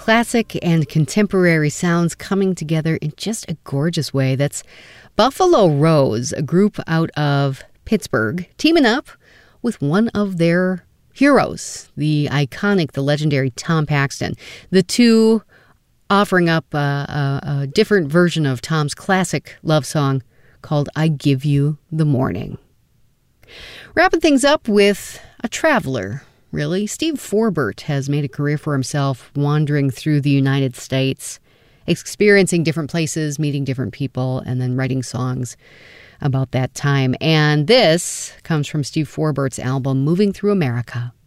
classic and contemporary sounds coming together in just a gorgeous way. That's Buffalo Rose, a group out of Pittsburgh, teaming up with one of their heroes, the legendary Tom Paxton. The two offering up a different version of Tom's classic love song called I Give You the Morning. Wrapping things up with a traveler, really. Steve Forbert has made a career for himself wandering through the United States, experiencing different places, meeting different people, and then writing songs about that time. And this comes from Steve Forbert's album, Moving Through America.